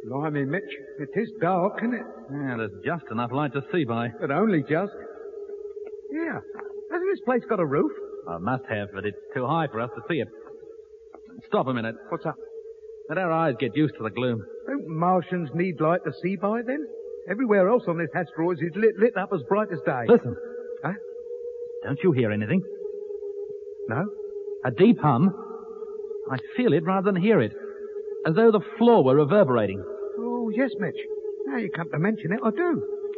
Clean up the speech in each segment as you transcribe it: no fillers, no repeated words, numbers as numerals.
Blimey, Mitch, it is dark, isn't it? Yeah, there's just enough light to see by. But only just. Yeah. Hasn't this place got a roof? I must have, but it's too high for us to see it. Stop a minute. What's up? Let our eyes get used to the gloom. Don't Martians need light to see by, then? Everywhere else on this asteroid is lit up as bright as day. Listen. Huh? Don't you hear anything? No? A deep hum. I feel it rather than hear it. As though the floor were reverberating. Oh, yes, Mitch. Now you come to mention it, I do.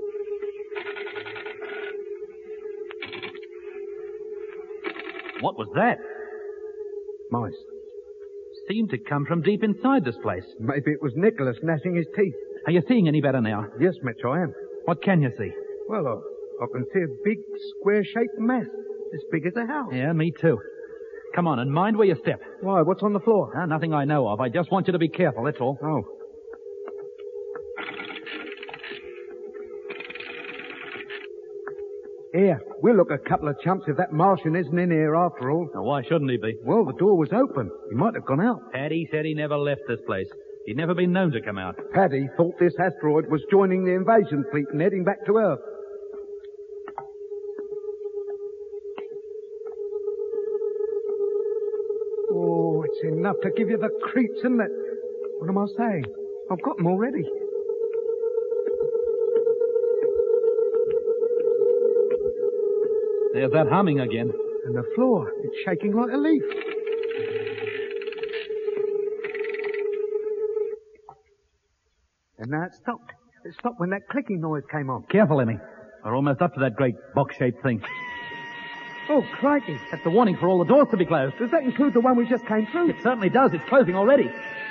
What was that? Mice. Seemed to come from deep inside this place. Maybe it was Nicholas gnashing his teeth. Are you seeing any better now? Yes, Mitch, I am. What can you see? Well, I can see a big, square-shaped mass. As big as a house. Yeah, me too. Come on, and mind where you step. Why, what's on the floor? Nothing I know of. I just want you to be careful, that's all. Oh. Here, we'll look a couple of chumps if that Martian isn't in here after all. Now, why shouldn't he be? Well, the door was open. He might have gone out. Paddy said he never left this place. He'd never been known to come out. Paddy thought this asteroid was joining the invasion fleet and heading back to Earth. Oh, it's enough to give you the creeps, isn't it? What am I saying? I've got them already. There's that humming again. And the floor, it's shaking like a leaf. And now it stopped. It stopped when that clicking noise came on. Careful, Emmy. We're almost up to that great box-shaped thing. Oh, crikey. That's the warning for all the doors to be closed. Does that include the one we just came through? It certainly does. It's closing already.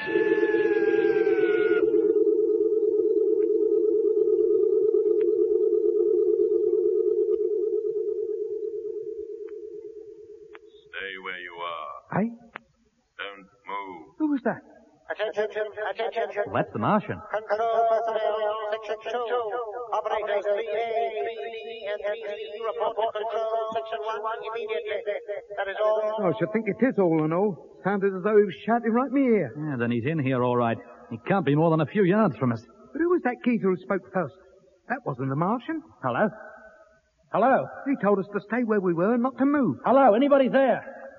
Stay where you are. Hey? Don't move. Who was that? Attention. Well, that's the Martian. Control personnel, section 2. Operators 3A, 3B, and 3C report to control section 1 immediately. That is all. Oh, I should think it is all in all. Sounded as though he was shouting right in my ear. Yeah, then he's in here all right. He can't be more than a few yards from us. But who was that geezer who spoke first? That wasn't the Martian. Hello? Hello? He told us to stay where we were and not to move. Hello? Anybody there?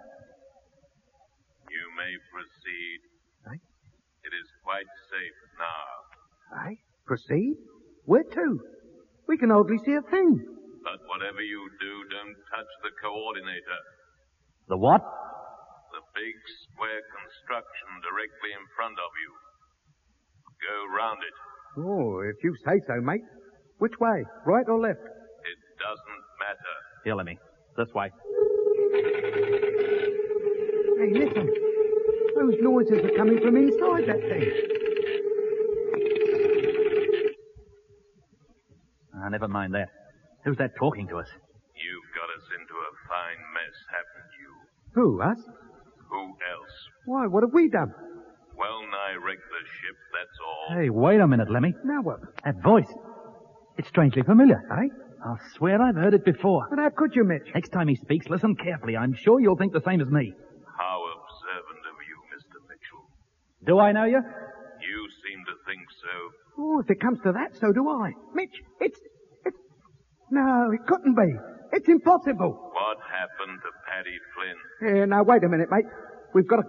You may proceed. Aye? It is quite safe now. Aye? Proceed? Where to? We can hardly see a thing. But whatever you do, don't touch the coordinator. The what? The big square construction directly in front of you. Go round it. Oh, if you say so, mate. Which way? Right or left? It doesn't matter. Here, Lemmy. This way. Hey, listen. Those noises are coming from inside that thing. Never mind that. Who's that talking to us? You've got us into a fine mess, haven't you? Who, us? Who else? Why, what have we done? Well nigh wrecked the ship, that's all. Hey, wait a minute, Lemmy. Now what? That voice. It's strangely familiar. Eh? I'll swear I've heard it before. But how could you, Mitch? Next time he speaks, listen carefully. I'm sure you'll think the same as me. How observant of you, Mr. Mitchell. Do I know you? You seem to think so. Oh, if it comes to that, so do I. Mitch, it's... No, it couldn't be. It's impossible. What happened to Paddy Flynn? Now, wait a minute, mate. We've got to